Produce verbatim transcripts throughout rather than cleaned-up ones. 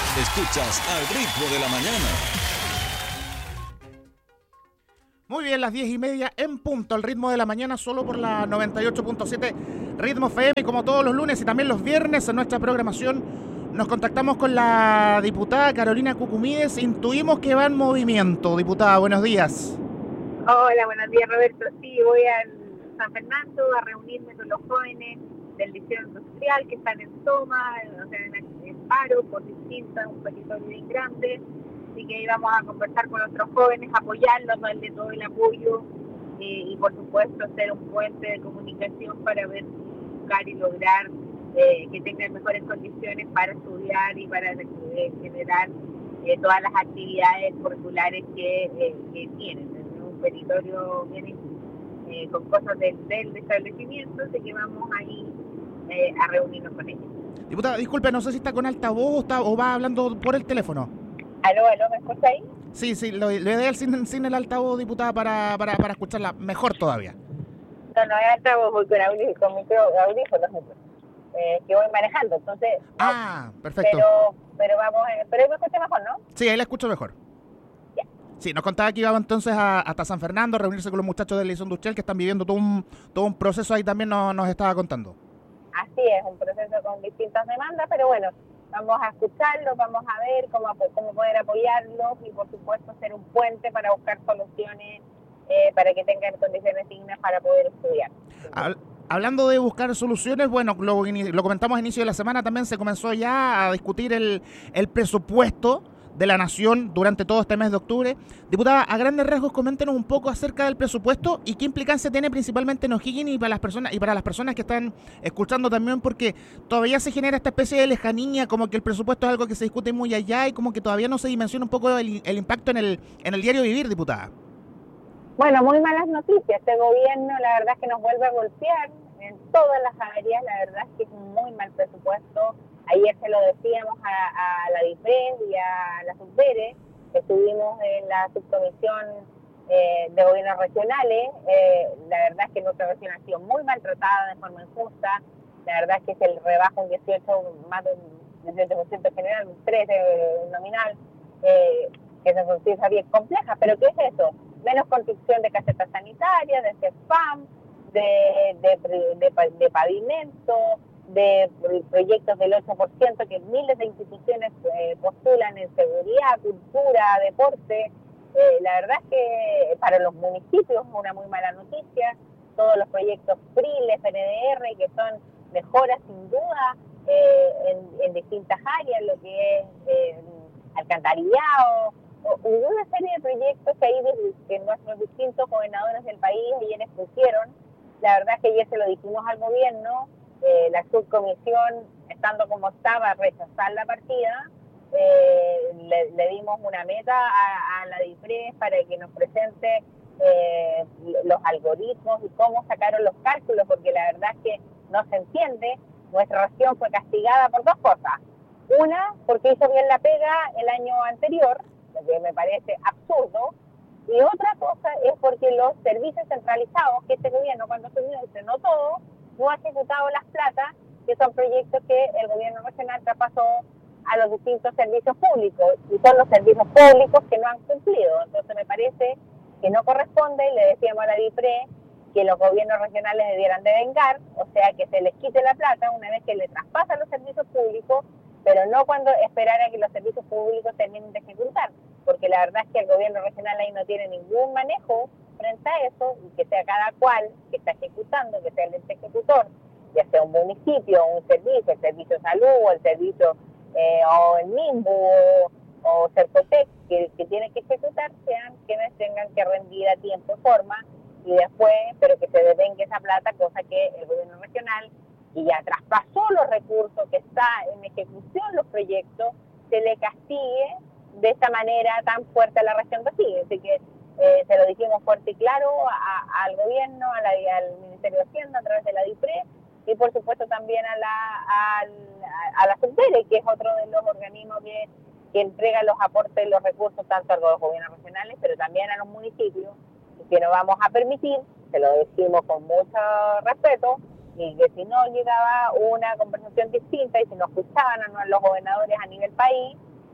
Escuchas Al Ritmo de la Mañana. Muy bien, las diez y media en punto, al ritmo de la mañana, solo por la noventa y ocho punto siete Ritmo F M, como todos los lunes y también los viernes en nuestra programación. Nos contactamos con la diputada Carolina Cucumides. Intuimos que va en movimiento. Diputada, buenos días. Hola, buenos días, Roberto. Sí, voy al San Fernando a reunirme con los jóvenes del liceo industrial que están en toma, o sea, en, en paro por distintas, un territorio bien grande. Así que íbamos a conversar con otros jóvenes, apoyarlos, darle todo el apoyo eh, y por supuesto ser un puente de comunicación para ver, buscar y lograr eh, que tengan mejores condiciones para estudiar y para eh, generar eh, todas las actividades curriculares que, eh, que tienen. Es un territorio bien eh, con cosas del, del establecimiento, así que vamos ahí eh, a reunirnos con ellos. Diputada, disculpe, no sé si está con altavoz o, está, o va hablando por el teléfono. Aló, aló, ¿me escucha ahí? Sí, sí, lo, lo ideal sin, sin el altavoz, diputada, para, para, para escucharla mejor todavía. No, no es altavoz, voy con, audí, con micro, audífonos, eh, que voy manejando, entonces... Ah, perfecto. Pero, pero vamos, eh, pero ahí me escucha mejor, ¿no? Sí, ahí la escucho mejor. Ya. Sí, nos contaba que iba entonces a, hasta San Fernando a reunirse con los muchachos del liceo industrial que están viviendo todo un, todo un proceso, ahí también nos, nos estaba contando. Así es, un proceso con distintas demandas, pero bueno, vamos a escucharlos, vamos a ver cómo, cómo poder apoyarlos y por supuesto ser un puente para buscar soluciones eh, para que tengan condiciones dignas para poder estudiar. Al, hablando de buscar soluciones, bueno, lo, lo comentamos a inicio de la semana, también se comenzó ya a discutir el, el presupuesto de la Nación durante todo este mes de octubre. Diputada, a grandes rasgos, coméntenos un poco acerca del presupuesto y qué implicancia tiene principalmente en O'Higgins y para las personas y para las personas que están escuchando también, porque todavía se genera esta especie de lejanía, como que el presupuesto es algo que se discute muy allá y como que todavía no se dimensiona un poco el, el impacto en el en el diario vivir, diputada. Bueno, muy malas noticias. Este gobierno, la verdad es que nos vuelve a golpear en todas las áreas. La verdad es que es un muy mal presupuesto. Ayer se lo decíamos a, a la DIPRES y a la SUBDERE. Estuvimos en la subcomisión eh, de gobiernos regionales. Eh, la verdad es que nuestra región ha sido muy maltratada de forma injusta. La verdad es que es el rebajo un dieciocho, más de un dieciocho por ciento general, un trece por ciento nominal, eh, que es una cifra bien compleja. ¿Pero qué es eso? Menos construcción de casetas sanitarias, de CEFAM, de, de, de, de pavimento, de proyectos del ocho por ciento que miles de instituciones eh, postulan en seguridad, cultura, deporte. Eh, la verdad es que para los municipios es una muy mala noticia. Todos los proyectos F R I L, F N D R, que son mejoras sin duda eh, en, en distintas áreas, lo que es eh, alcantarillado, hubo una serie de proyectos que, ahí, que nuestros distintos gobernadores del país ayer expusieron. La verdad es que ayer se lo dijimos al gobierno, eh, la subcomisión, estando como estaba, rechazar la partida, eh, le, le dimos una meta a, a la DIPRES para que nos presente eh, los algoritmos y cómo sacaron los cálculos, porque la verdad es que no se entiende. Nuestra región fue castigada por dos cosas. Una, porque hizo bien la pega el año anterior, lo que me parece absurdo, y otra cosa es porque los servicios centralizados, que este gobierno cuando asumió estrenó todo, no ha ejecutado las platas, que son proyectos que el gobierno regional traspasó a los distintos servicios públicos, y son los servicios públicos que no han cumplido. Entonces me parece que no corresponde, y le decíamos a la DIPRE que los gobiernos regionales debieran de vengar, o sea, que se les quite la plata una vez que le traspasan los servicios públicos, pero no cuando esperar a que los servicios públicos terminen de ejecutar, porque la verdad es que el gobierno regional ahí no tiene ningún manejo frente a eso, y que sea cada cual que está ejecutando, que sea el ente ejecutor, ya sea un municipio, un servicio, el servicio de salud, o el servicio, eh, o el MIMBU, o, o Cercotec, que, que tiene que ejecutar, sean quienes tengan que rendir a tiempo y forma, y después, pero que se devengue esa plata, cosa que el gobierno regional, y ya traspasó los recursos, que está en ejecución los proyectos, se le castigue de esta manera tan fuerte a la región de O'Higgins. Así que eh, se lo dijimos fuerte y claro a, al gobierno, a la, al Ministerio de Hacienda a través de la DIPRE, y por supuesto también a la a, a la SUBDERE, que es otro de los organismos que, que entrega los aportes y los recursos tanto a los gobiernos regionales, pero también a los municipios, y que no vamos a permitir, se lo decimos con mucho respeto, y que si no llegaba una conversación distinta y si no escuchaban a los gobernadores a nivel país,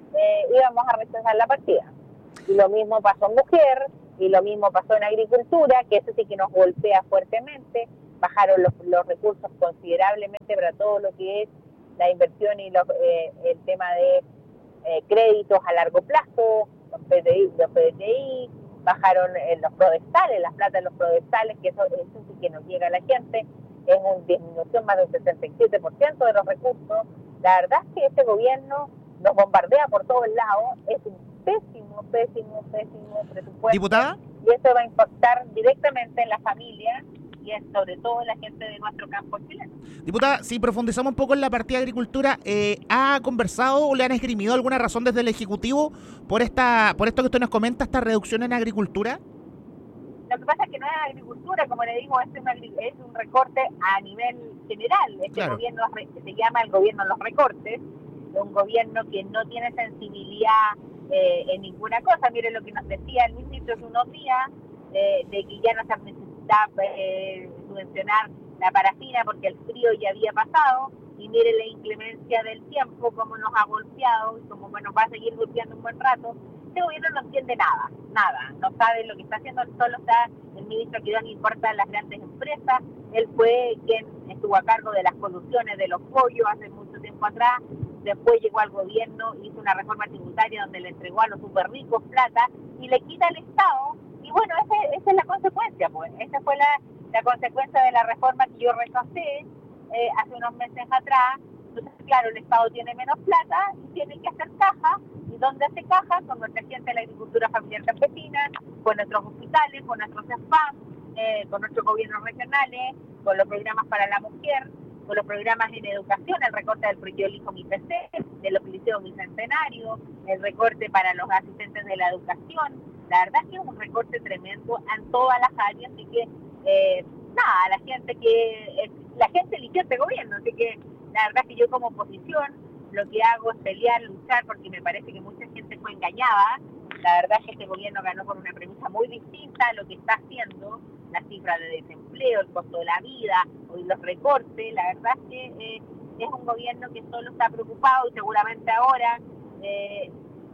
eh, íbamos a rechazar la partida. Y lo mismo pasó en mujer, y lo mismo pasó en agricultura, que eso sí que nos golpea fuertemente. Bajaron los, los recursos considerablemente para todo lo que es la inversión y los, eh, el tema de eh, créditos a largo plazo, los P D I, los P D T I, bajaron eh, los prodestales, las plata de los prodestales, que eso, eso sí que nos llega a la gente, es una disminución más del sesenta y siete por ciento de los recursos. La verdad es que este gobierno nos bombardea por todos lados, es un pésimo, pésimo, pésimo presupuesto. ¿Diputada? Y eso va a impactar directamente en la familia y es sobre todo en la gente de nuestro campo chileno. Diputada, si profundizamos un poco en la partida de agricultura, eh, ¿ha conversado o le han esgrimido alguna razón desde el Ejecutivo por esta, por esto que usted nos comenta, esta reducción en agricultura? Lo que pasa es que no es agricultura, como le digo, es un, es un recorte a nivel general. Este claro. gobierno se llama el gobierno de los recortes, un gobierno que no tiene sensibilidad eh, en ninguna cosa. Mire lo que nos decía el ministro hace unos días, eh, de que ya no se necesita eh, subvencionar la parafina porque el frío ya había pasado, y mire la inclemencia del tiempo, cómo nos ha golpeado y cómo nos va a seguir golpeando un buen rato. Este gobierno no entiende nada, nada, no sabe lo que está haciendo, solo está el ministro que no importa las grandes empresas. Él fue quien estuvo a cargo de las colusiones de los pollos hace mucho tiempo atrás. Después llegó al gobierno, hizo una reforma tributaria donde le entregó a los súper ricos plata y le quita al Estado. Y bueno, ese, esa es la consecuencia, pues. Esa fue la, la consecuencia de la reforma que yo rechacé eh, hace unos meses atrás. Entonces, claro, el Estado tiene menos plata y tiene que hacer caja. ¿Y dónde hace caja? Con nuestra gente de la agricultura familiar campesina, con nuestros hospitales, con nuestros spam, eh, con nuestros gobiernos regionales, con los programas para la mujer, con los programas en educación, el recorte del proyecto Hijo Mi P C, de los liceos bicentenarios, el recorte para los asistentes de la educación. La verdad es que es un recorte tremendo en todas las áreas, así que eh, nada, la gente que eh, la gente eligió este gobierno, así que la verdad es que yo como oposición lo que hago es pelear, luchar, porque me parece que mucha gente fue engañada. La verdad es que este gobierno ganó con una premisa muy distinta a lo que está haciendo, la cifra de desempleo, el costo de la vida, hoy los recortes. La verdad es que eh, es un gobierno que solo está preocupado y seguramente ahora eh,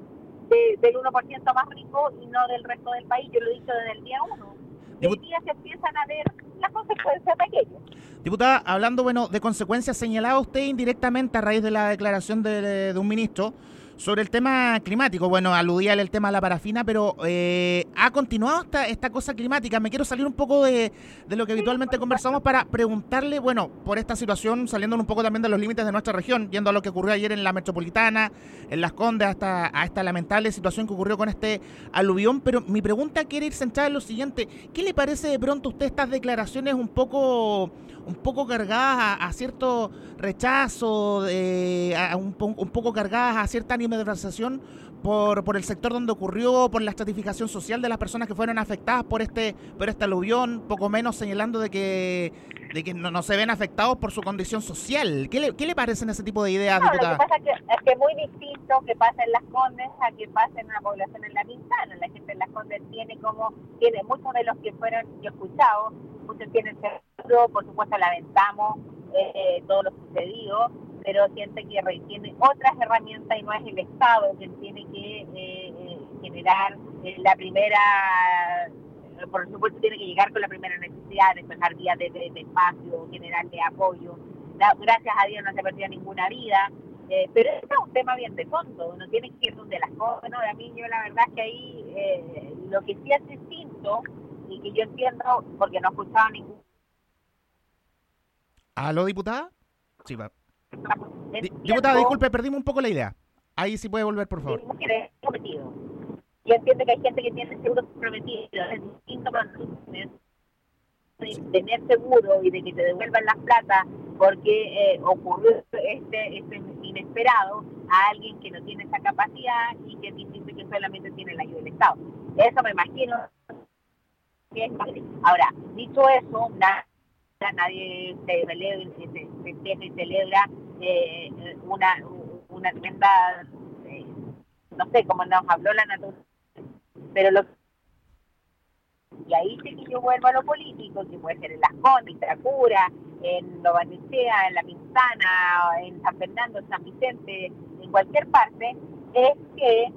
de, del uno por ciento más rico y no del resto del país. Yo lo he dicho desde el día uno. Y hoy día se empiezan a ver las consecuencias de aquello. Diputada, hablando bueno de consecuencias, señalaba usted indirectamente a raíz de la declaración de, de un ministro sobre el tema climático. Bueno, aludía el tema de la parafina, pero eh, ha continuado esta, esta cosa climática. Me quiero salir un poco de, de lo que habitualmente conversamos para preguntarle, bueno, por esta situación, saliendo un poco también de los límites de nuestra región, viendo a lo que ocurrió ayer en la Metropolitana, en Las Condes, hasta a esta lamentable situación que ocurrió con este aluvión. Pero mi pregunta quiere ir centrada en lo siguiente: ¿qué le parece de pronto a usted estas declaraciones un poco... un poco cargadas a, a cierto rechazo, de, a un, un poco cargadas a cierta animadversión por, por el sector donde ocurrió, por la estratificación social de las personas que fueron afectadas por este por este aluvión, poco menos señalando de que de que no, no se ven afectados por su condición social? ¿Qué le, qué le parecen ese tipo de ideas, no, diputada? Lo que pasa es que es que muy distinto que pasa en Las Condes a que pasa en una población en La Pintana. La gente en Las Condes tiene como, tiene muchos de los que fueron, yo he escuchado, muchos tienen seguro, por supuesto lamentamos eh, todo lo sucedido, pero siente que tiene otras herramientas y no es el Estado que tiene que eh, eh, generar eh, la primera, eh, por supuesto tiene que llegar con la primera necesidad, despejar vías de, de, de espacio, generarle apoyo. La, gracias a Dios no se perdió ninguna vida, eh, pero es un tema bien de fondo, uno tiene que ir donde las cosas, ¿no? A mí yo la verdad es que ahí eh, lo que sí es distinto y que yo entiendo, porque no he escuchado ningún... ¿Aló, diputada? Sí, va. Diputada, disculpe, perdimos un poco la idea. Ahí sí puede volver, por favor. Yo entiendo que hay gente que tiene seguro comprometido, es distinto para tener seguro y de que te devuelvan las plata porque eh, ocurrió este, este inesperado a alguien que no tiene esa capacidad y que es distinto que solamente tiene la ayuda del Estado. Eso me imagino que es fácil. Ahora, dicho eso, nada, nadie se celebra, se, se, se celebra eh, una, una tremenda, eh, no sé, como nos habló la naturaleza, pero lo y ahí sí que yo vuelvo a lo político, que puede ser en Las Condes, en Tracura, en Lobarnechea, en La Pintana, en San Fernando, en San Vicente, en cualquier parte, es que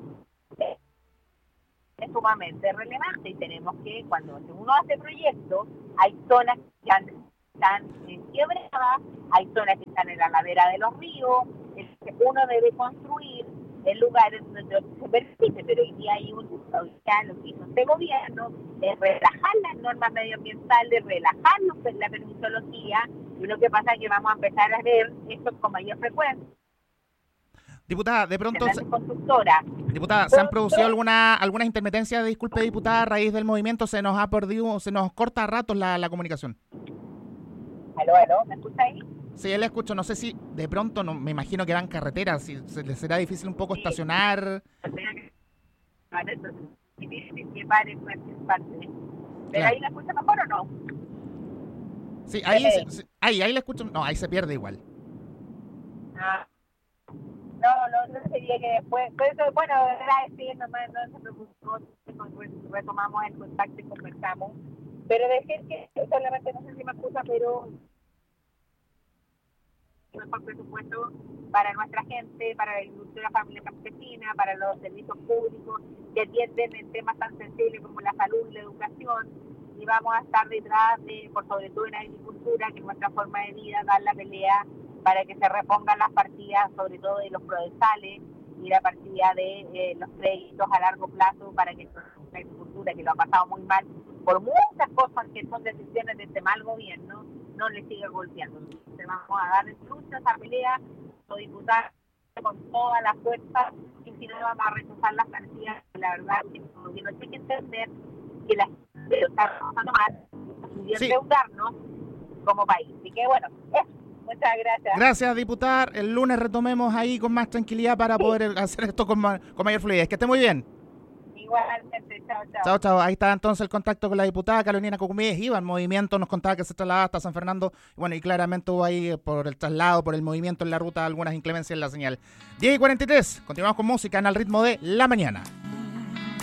es sumamente relevante y tenemos que, cuando uno hace proyectos, hay zonas que están quebradas, hay zonas que están en la ladera de los ríos, uno debe construir en lugares donde se permite, pero hoy día hay un, ya lo que hizo este gobierno es relajar las normas medioambientales, relajar la permisología, y lo que pasa es que vamos a empezar a ver esto con mayor frecuencia. Diputada, de pronto, constructora. Diputada, ¿se han producido alguna algunas intermitencias? Disculpe, diputada, a raíz del movimiento se nos ha perdido, se nos corta a ratos la, la comunicación. Aló, aló, ¿me escucha ahí? Sí, le escucho. No sé si de pronto, no, me imagino que van carreteras, si se les será difícil un poco sí. estacionar. ¿Pero ahí la escucha mejor o no? Sí, ahí, eh. sí, ahí, ahí la escucho. No, ahí se pierde igual. Ah. No, no, no sería que después, pues, bueno, era decir, nomás no se preocupó, retomamos el contacto y conversamos, pero decir que solamente, no sé si me escucha, pero mejor presupuesto para nuestra gente, para la industria de la familia campesina, para los servicios públicos que atienden en temas tan sensibles como la salud y la educación, y vamos a estar detrás de, por sobre todo en la agricultura, que es nuestra forma de vida, dar la pelea para que se repongan las partidas, sobre todo de los prodesales, y la partida de eh, los créditos a largo plazo para que la agricultura, que lo ha pasado muy mal, por muchas cosas que son decisiones de este mal gobierno, no le siga golpeando. Entonces vamos a dar lucha a esa pelea, los diputados con toda la fuerza, y si no vamos a rechazar las partidas, la verdad que no hay que entender que la gente está pasando mal, y endeudarnos como país. Así que bueno, eso. Muchas gracias. Gracias, diputada. El lunes retomemos ahí con más tranquilidad para sí. poder hacer esto con, ma- con mayor fluidez. Que esté muy bien. Igualmente, chao, chao. Chao, chao. Ahí está entonces el contacto con la diputada Carolina Cocumíes. Iba en movimiento, nos contaba que se trasladaba hasta San Fernando. Bueno, y claramente hubo ahí por el traslado, por el movimiento en la ruta, algunas inclemencias en la señal. diez y cuarenta y tres. Continuamos con música en Al Ritmo de la Mañana.